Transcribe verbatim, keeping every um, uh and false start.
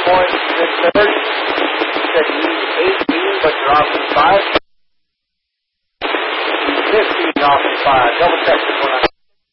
point six third. You said you need eighteen, but you're offering five. fifteen offering five. Double check this one out.